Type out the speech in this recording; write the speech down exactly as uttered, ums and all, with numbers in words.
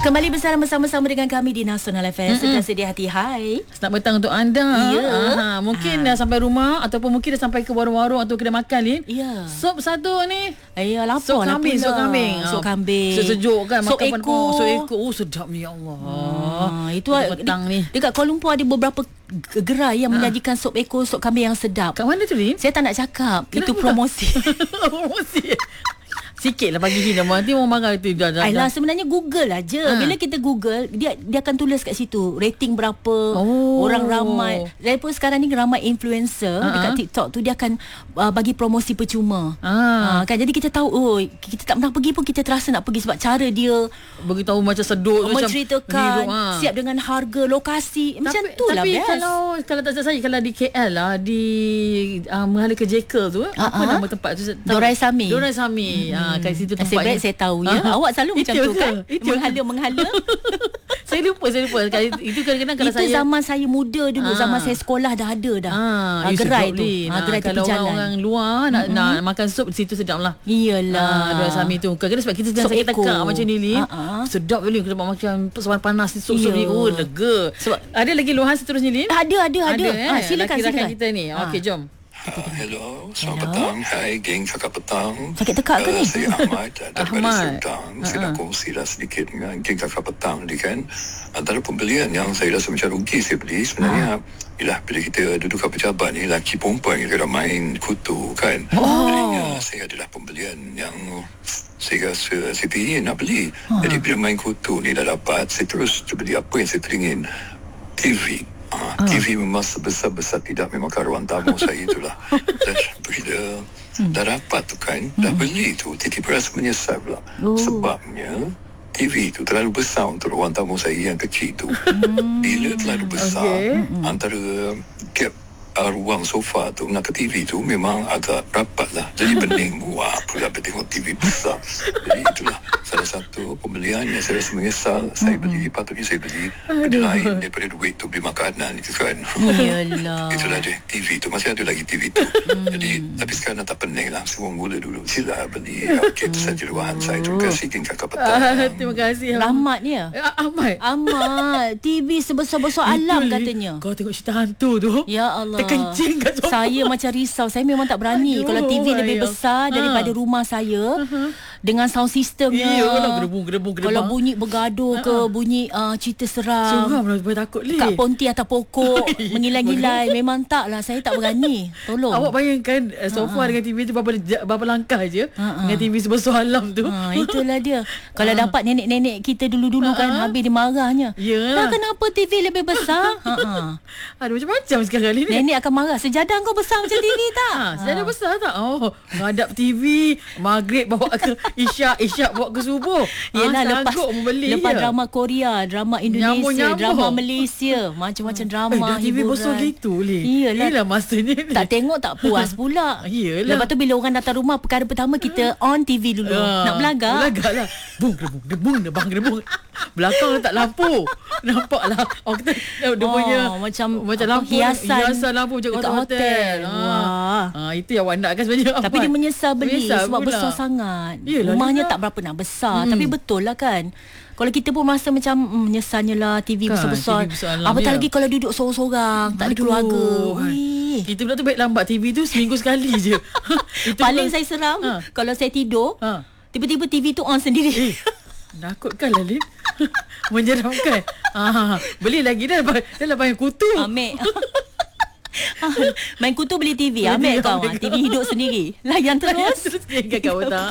Kembali bersama-sama dengan kami di Nasional F M. Sudah sedia hati. Hai. Selamat petang untuk anda. Ya. Aha, mungkin ha. dah sampai rumah ataupun mungkin dah sampai ke warung-warung atau kedai makan, Lin. Ya. Sup satu ni. Ya, lapar Sup lah kambing, pula. sup kambing. Sup kambing. Sejuk kan Sup makan ekor. Oh, sup ekor. Oh, sedap ni, ya Allah. Ah, itu Untuk petang di, ni. Dekat Kuala Lumpur ada beberapa gerai yang ha. menyajikan sup ekor, sup kambing yang sedap. Kat mana tu, Lin? Saya tak nak cakap. Kenapa? Itu promosi. Promosi. Sikit lah bagi Hina. Nanti orang marah tu. Dah, dah, Alah, dah. sebenarnya Google aja. Ha. Bila kita Google, dia dia akan tulis kat situ rating berapa, Oh. orang ramai. Daripada sekarang ni ramai influencer uh-huh. dekat TikTok tu, dia akan uh, bagi promosi percuma. Ah. Uh, kan, jadi kita tahu, oh, kita tak pernah pergi pun kita terasa nak pergi sebab cara dia Beritahu macam sedut, menceritakan, macam ha. siap dengan harga, lokasi. Macam tapi, tu lah, tapi best. kalau kalau tak salah saya, kalau di K L lah, di uh, Menghala ke Jekyll tu, uh-huh. apa nama tempat tu? Dorai Sami. Dorai Sami. Hmm. Ah, kat situ Nasib tempatnya. baik saya tahu ya. Ah. Awak selalu macam Itu tu kan? Itu Menghala-menghala. Saya lupa, saya lupa. Itu kadang-kadang kalau itu saya... zaman saya muda dulu, Ah. zaman saya sekolah dah ada dah. Ah, Ah, gerai tu. Ah, Ah, gerai tepi kalau jalan. orang luar nak, mm-hmm. nak makan sup di situ sedap lah. Iyalah. Ah, Dorai Sami tu. Kadang-kadang sebab kita sedang Sup sakit ekor. tekak macam ni, Lin. Ah, ah. Sedap Lin. Kita makan sewan panas ni, sup-sup Ya. ni. Oh, lega. Sebab ada lagi luahan seterusnya, Lin? Ada, ada, ada. Ada, eh? Ah, silakan, Laki-laki silakan. kita ni. Ah. Okey, jom. Uh, hello, selamat Hello. petang. Hai, geng cakap petang. Sakit tekak ke Uh, ni? Saya Ahmad daripada Ahmad. Serdang. Saya nak kongsi dah sedikit dengan geng cakap petang ni kan. Antara pembelian yang saya rasa macam rugi saya beli sebenarnya, ialah bila kita duduk kat pejabat ni, laki perempuan kita main kutu kan. Oh. Jadinya saya adalah pembelian yang saya rasa saya teringin nak beli. Jadi bila main kutu ni dah dapat, saya terus beli apa yang saya teringin. T V. Ah, T V memang sebesar-besar tidak, memang karuan tamu saya itulah. Dan bila hmm. dah dapat tu kan, hmm. dah beli tu, tiba-tiba rasa menyesal pula. Oh. Sebabnya T V tu terlalu besar untuk ruang tamu saya yang kecil tu. Hmm. Bila terlalu besar, Okay. antara gap uh, ruang sofa tu dengan ke T V tu memang agak rapat lah. Jadi pening. Wah, pula tengok T V besar. Jadi itulah salah satu pembelian yang saya rasa menyesal. Saya beli, patutnya saya beli benda lain daripada duit tu, beli makanan itu kan. Iyalah. Itulah dia, T V tu. Masih ada lagi T V tu. Jadi, tapi sekarang dah tak pening lah. Semua mula dulu. Sila beli. Okey, itu saja luahan saya. Terima kasih, King Kakak Petang. Ah, terima kasih. Rahmat ni ya? Ah, Ahmad. Amat. T V sebesar-besar alam Itu, Lin. katanya. Kau tengok cerita hantu tu. Ya Allah. Terkencing kat sofa. Saya macam risau. Saya memang tak berani. Aduh, Kalau T V lebih ayah. besar daripada Ha. rumah saya, dengan sound systemnya. Iyalah, gedebung, gedebung, gedebung. Kalau bunyi bergaduh ke, bunyi uh, cerita seram. Seram lah, boleh takut, Lin. Kat ponti atas pokok mengilai-ngilai. Memang tak lah. Saya tak berani. Tolong. Awak bayangkan uh, sofa dengan T V tu berapa, berapa langkah je Ha-ha. dengan T V sebesar alam tu. Ha, itulah dia. Kalau dapat nenek-nenek kita dulu-dulu kan, habis dia marahnya. Yalah. Dah kenapa T V lebih besar? Ha, ha. Ada macam-macam sekarang ni. Nenek akan marah. Sejadah kau besar macam T V tak? Ha, sejadah besar tak? Oh, menghadap T V, maghrib bawa ke isyak, isyak bawa ke subuh. Yelah, ha, lepas sanggup membeli lepas je. drama Korea, drama Indonesia, Nyambung-nyambung. drama Malaysia, macam-macam drama, Eh, dah T V hiburan. besar gitu, Lin. Iyalah. Yelah masanya ni. Tak tengok tak puas pula. Iyalah. Lepas tu bila orang datang rumah, perkara pertama kita on T V dulu. Ah, Nak belagak. Belagak lah. Bung, debung, debung, debang, debung. Belakang letak lampu. Nampak lah. Oh, kita, dia Oh, punya macam macam apa, lampu, hiasan hiasan lampu macam dekat hotel. hotel. Ha. Wah. Ha, itu yang awak nak kan sebenarnya. Tapi dia menyesal beli Menyesal sebab pula. besar sangat. Yelah, Rumahnya Lina. tak berapa nak besar. Hmm. Tapi betul lah kan. Kalau kita pun rasa macam mm, menyesalnya lah T V Kan, besar-besar. T V besar alam Apatah dia. lagi kalau duduk sorang-sorang, tak ada Aduh. keluarga. Hai. Wih. Kita pula tu baik lambat T V tu seminggu sekali je. Itu Paling pun- saya seram Ha. kalau saya tidur, Ha. tiba-tiba T V tu on sendiri. Eh, nakutkan lah, Lin. Menyeramkan. Ah, beli lagi dah. Dah lah bayar kutu. Ambil. Main kutu beli T V. Beli Ambil T V, kau. ambil T V hidup sendiri. Layan terus. Terus dia kakak petang.